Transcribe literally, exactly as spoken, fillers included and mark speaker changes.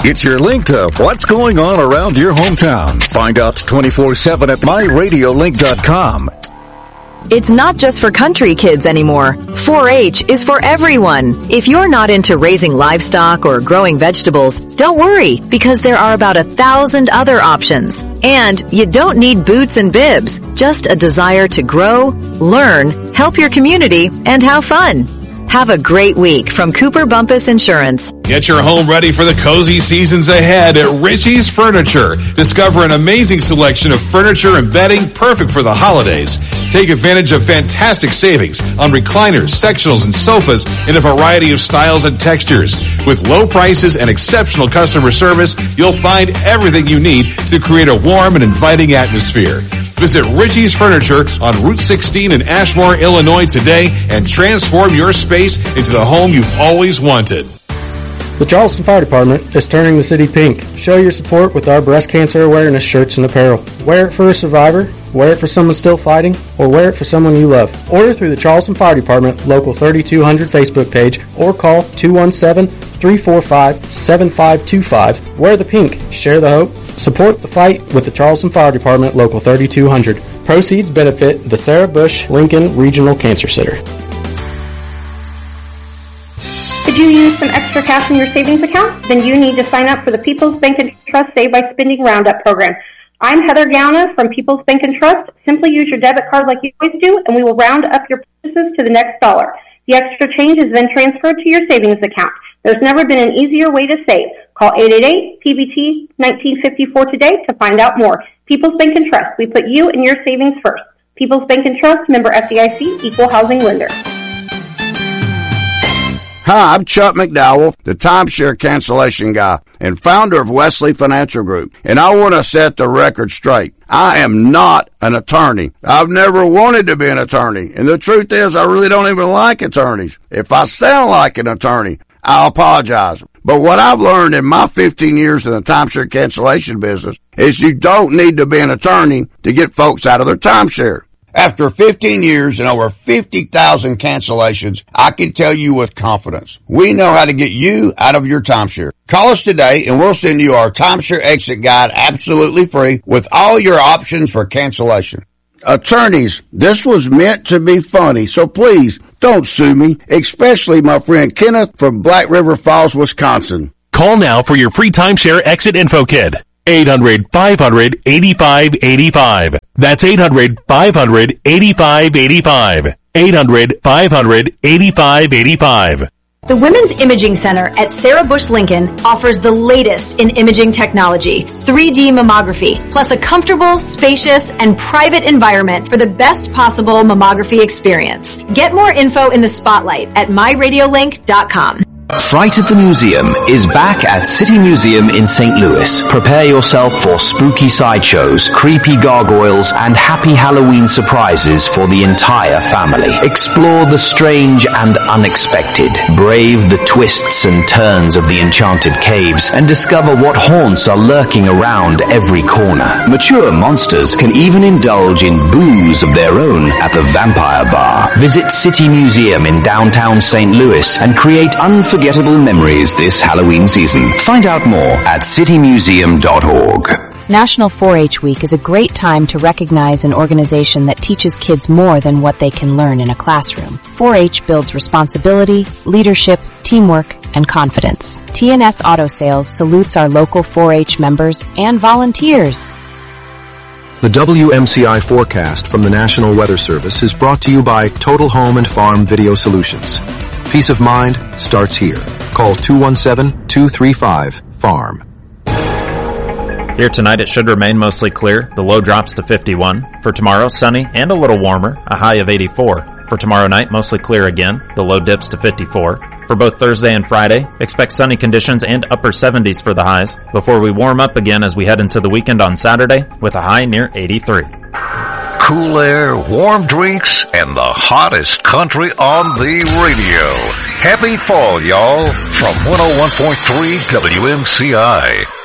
Speaker 1: It's your link to what's going on around your hometown. Find out twenty-four seven at my radio link dot com.
Speaker 2: It's not just for country kids anymore. four H is for everyone. If you're not into raising livestock or growing vegetables, don't worry, because there are about a thousand other options. And you don't need boots and bibs, just a desire to grow, learn, help your community, and have fun. Have a great week from Cooper Bumpus Insurance.
Speaker 3: Get your home ready for the cozy seasons ahead at Richie's Furniture. Discover an amazing selection of furniture and bedding perfect for the holidays. Take advantage of fantastic savings on recliners, sectionals, and sofas in a variety of styles and textures. With low prices and exceptional customer service, you'll find everything you need to create a warm and inviting atmosphere. Visit Richie's Furniture on Route sixteen in Ashmore, Illinois today and transform your space into the home you've always wanted.
Speaker 4: The Charleston Fire Department is turning the city pink. Show your support with our breast cancer awareness shirts and apparel. Wear it for a survivor, wear it for someone still fighting, or wear it for someone you love. Order through the Charleston Fire Department Local thirty-two hundred Facebook page or call two one seven, three four five, seven five two five. Wear the pink. Share the hope. Support the fight with the Charleston Fire Department Local thirty-two hundred. Proceeds benefit the Sarah Bush Lincoln Regional Cancer Center.
Speaker 5: Could you use some extra cash in your savings account? Then you need to sign up for the People's Bank and Trust Save by Spending Roundup program. I'm Heather Gauna from People's Bank and Trust. Simply use your debit card like you always do, and we will round up your purchases to the next dollar. The extra change is then transferred to your savings account. There's never been an easier way to save. Call eight eight eight P B T nineteen fifty-four today to find out more. People's Bank and Trust. We put you and your savings first. People's Bank and Trust, member F D I C, equal housing lender.
Speaker 6: Hi, I'm Chuck McDowell, the timeshare cancellation guy and founder of Wesley Financial Group, and I want to set the record straight. I am not an attorney. I've never wanted to be an attorney, and the truth is I really don't even like attorneys. If I sound like an attorney, I apologize. But what I've learned in my fifteen years in the timeshare cancellation business is you don't need to be an attorney to get folks out of their timeshare. After fifteen years and over fifty thousand cancellations, I can tell you with confidence, we know how to get you out of your timeshare. Call us today and we'll send you our timeshare exit guide absolutely free with all your options for cancellation. Attorneys, this was meant to be funny, so please don't sue me, especially my friend Kenneth from Black River Falls, Wisconsin.
Speaker 7: Call now for your free timeshare exit info kit. eight hundred, five hundred, eighty-five eighty-five. That's eight hundred, five hundred, eighty-five eighty-five. eight hundred, five hundred, eighty-five eighty-five.
Speaker 8: The Women's Imaging Center at Sarah Bush Lincoln offers the latest in imaging technology, three D mammography, plus a comfortable, spacious, and private environment for the best possible mammography experience. Get more info in the spotlight at my radio link dot com.
Speaker 9: Fright at the Museum is back at City Museum in Saint Louis. Prepare yourself for spooky sideshows, creepy gargoyles, and happy Halloween surprises for the entire family. Explore the strange and unexpected. Brave the twists and turns of the enchanted caves and discover what haunts are lurking around every corner. Mature monsters can even indulge in booze of their own at the Vampire Bar. Visit City Museum in downtown Saint Louis and create unforgettable Unforgettable memories this Halloween season. Find out more at city museum dot org.
Speaker 10: National four H Week is a great time to recognize an organization that teaches kids more than what they can learn in a classroom. four H builds responsibility, leadership, teamwork, and confidence. T N S Auto Sales salutes our local four H members and volunteers.
Speaker 11: The W M C I forecast from the National Weather Service is brought to you by Total Home and Farm Video Solutions. Peace of mind starts here. Call two one seven, two three five, farm.
Speaker 12: Here tonight it should remain mostly clear. The low drops to fifty-one. For tomorrow, sunny and a little warmer, a high of eighty-four. For tomorrow night, mostly clear again. The low dips to fifty-four. For both Thursday and Friday, expect sunny conditions and upper seventies for the highs, before we warm up again as we head into the weekend on Saturday with a high near eighty-three.
Speaker 13: Cool air, warm drinks, and the hottest country on the radio. Happy fall, y'all, from one oh one point three W M C I.